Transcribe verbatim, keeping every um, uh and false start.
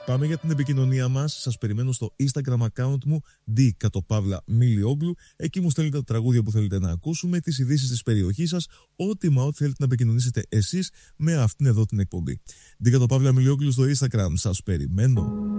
Πάμε για την επικοινωνία μας. Σας περιμένω στο Instagram account μου D κατοπαύλα Μιλιόγλου. Εκεί μου στέλνετε τα τραγούδια που θέλετε να ακούσουμε, τις ειδήσεις της περιοχής σας, ό,τι μα ό,τι θέλετε να επικοινωνήσετε εσείς με αυτήν εδώ την εκπομπή. D κατοπαύλα Μιλιόγλου στο Instagram. Σας περιμένω.